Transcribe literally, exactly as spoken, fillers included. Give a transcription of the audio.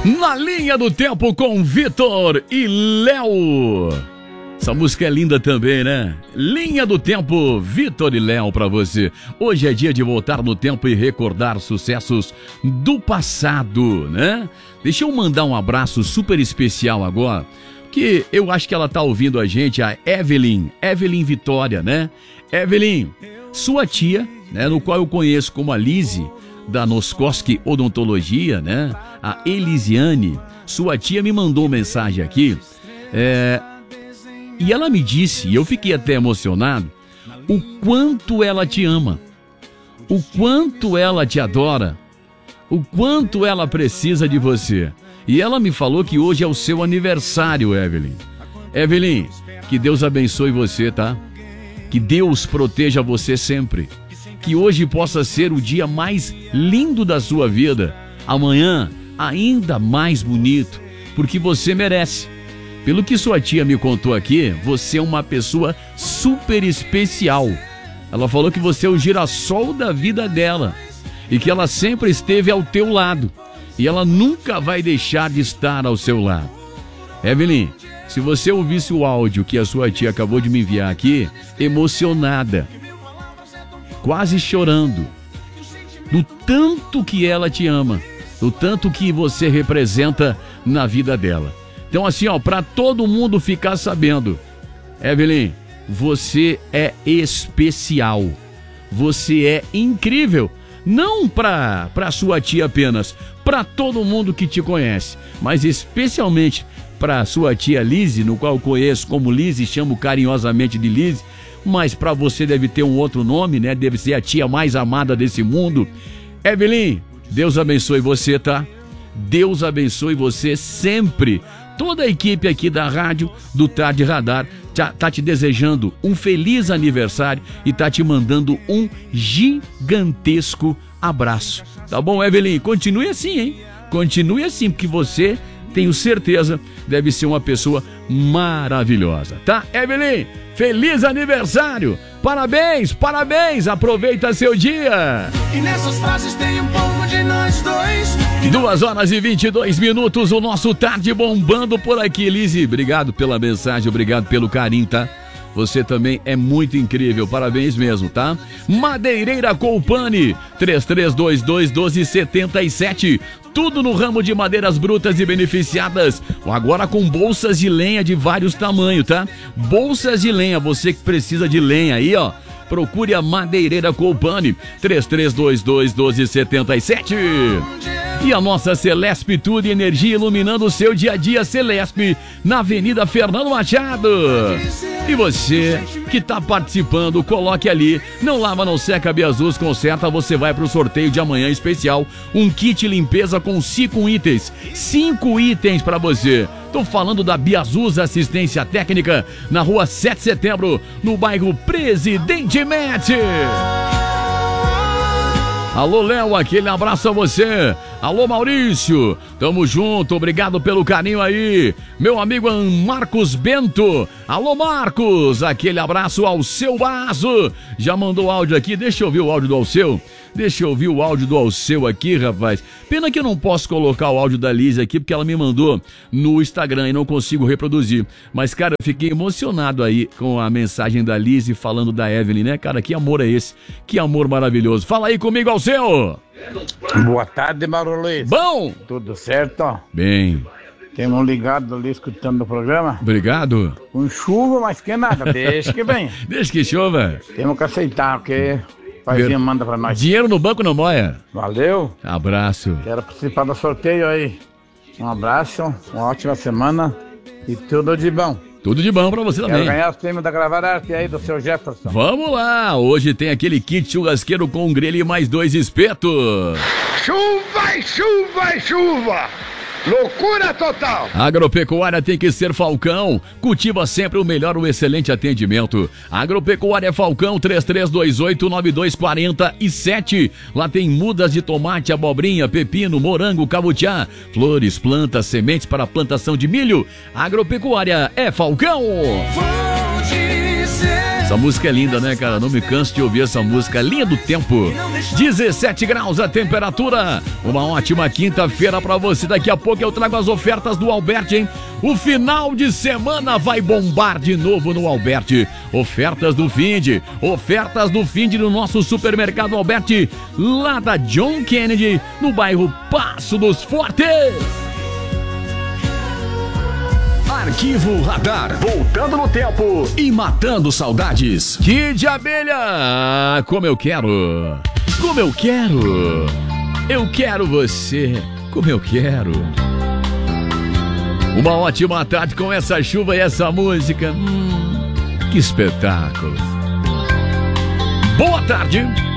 Na linha do tempo com Vitor e Léo. Essa música é linda também, né? Linha do tempo, Vitor e Léo pra você. Hoje é dia de voltar no tempo e recordar sucessos do passado, né? Deixa eu mandar um abraço super especial agora, que eu acho que ela tá ouvindo a gente, a Evelyn, Evelyn Vitória, né? Evelyn, sua tia, né, no qual eu conheço como a Lise, da Noskoski Odontologia, né? A Elisiane, sua tia me mandou mensagem aqui, é... e ela me disse, e eu fiquei até emocionado, o quanto ela te ama, o quanto ela te adora, o quanto ela precisa de você. E ela me falou que hoje é o seu aniversário, Evelyn. Evelyn, que Deus abençoe você, tá? Que Deus proteja você sempre. Que hoje possa ser o dia mais lindo da sua vida. Amanhã, ainda mais bonito, porque você merece. Pelo que sua tia me contou aqui, você é uma pessoa super especial. Ela falou que você é o girassol da vida dela e que ela sempre esteve ao teu lado e ela nunca vai deixar de estar ao seu lado. Evelyn, se você ouvisse o áudio que a sua tia acabou de me enviar aqui, emocionada, quase chorando, do tanto que ela te ama, do tanto que você representa na vida dela. Então assim, ó, para todo mundo ficar sabendo, Evelyn, você é especial, você é incrível, não para para sua tia apenas, para todo mundo que te conhece, mas especialmente para sua tia Lise, no qual eu conheço como Lise, chamo carinhosamente de Lise, mas para você deve ter um outro nome, né? Deve ser a tia mais amada desse mundo. Evelyn, Deus abençoe você, tá? Deus abençoe você sempre. Toda a equipe aqui da rádio, do Tarde Radar, tá, tá te desejando um feliz aniversário e tá te mandando um gigantesco abraço. Tá bom, Evelyn? Continue assim, hein? Continue assim, porque você, tenho certeza, deve ser uma pessoa maravilhosa, tá? Evelyn, feliz aniversário! Parabéns, parabéns! Aproveita seu dia! E nessas frases tem um pouco de nós dois. Duas horas e vinte e dois minutos, o nosso Tarde bombando por aqui. Lise, obrigado pela mensagem, obrigado pelo carinho, tá? Você também é muito incrível, parabéns mesmo, tá? Madeireira Colpani, três três dois dois, um dois sete sete. Tudo no ramo de madeiras brutas e beneficiadas. Agora com bolsas de lenha de vários tamanhos, tá? Bolsas de lenha, você que precisa de lenha aí, ó. Procure a Madeireira Colpani, três três dois dois, um dois sete sete. E a nossa Celesp Tudo e Energia iluminando o seu dia a dia. Celesp, na Avenida Fernando Machado. E você que está participando, coloque ali. Não lava, não seca, Biazus conserta. Você vai para o sorteio de amanhã especial. Um kit limpeza com cinco itens. Cinco itens para você. Tô falando da Biazus Assistência Técnica, na rua sete de setembro, no bairro Presidente Médici. Alô, Léo, aquele abraço a você. Alô, Maurício, tamo junto, obrigado pelo carinho aí. Meu amigo Marcos Bento. Alô, Marcos, aquele abraço ao seu Bazo. Já mandou áudio aqui, deixa eu ouvir o áudio do Alceu. Deixa eu ouvir o áudio do Alceu aqui, rapaz. Pena que eu não posso colocar o áudio da Lise aqui, porque ela me mandou no Instagram e não consigo reproduzir. Mas, cara, eu fiquei emocionado aí com a mensagem da Lise falando da Evelyn, né, cara? Que amor é esse? Que amor maravilhoso. Fala aí comigo, Alceu. Boa tarde, Mauro Luiz. Bom? Tudo certo? Bem. Temos ligado ali escutando o programa. Obrigado. Com chuva, mas que nada, deixa que vem. Deixa que chova. Temos que aceitar, porque o paizinho manda pra nós. Dinheiro no banco não moia. Valeu. Abraço. Quero participar do sorteio aí. Um abraço, uma ótima semana e tudo de bom. Tudo de bom pra você também. Quero ganhar os prêmios da Gravar Arte aí do seu Jefferson. Vamos lá, hoje tem aquele kit churrasqueiro com grelha e mais dois espetos. Chuva, chuva, chuva! Loucura total! Agropecuária tem que ser Falcão. Cultiva sempre o melhor, o excelente atendimento. Agropecuária Falcão, três três dois oito, nove dois quatro sete. Lá tem mudas de tomate, abobrinha, pepino, morango, cabutiá, flores, plantas, sementes para plantação de milho. Agropecuária é Falcão. Vou dizer Essa música é linda, né, cara? Não me canso de ouvir essa música. Linha do Tempo. dezessete graus a temperatura. Uma ótima quinta-feira pra você. Daqui a pouco eu trago as ofertas do Alberti, hein? O final de semana vai bombar de novo no Alberti. Ofertas do Finde. Ofertas do Finde no nosso supermercado Alberti, lá da John Kennedy, no bairro Passo dos Fortes. Arquivo Radar, voltando no tempo e matando saudades. Kid Abelha, como eu quero, como eu quero, eu quero você, como eu quero. Uma ótima tarde com essa chuva e essa música. Hum, que espetáculo. Boa tarde.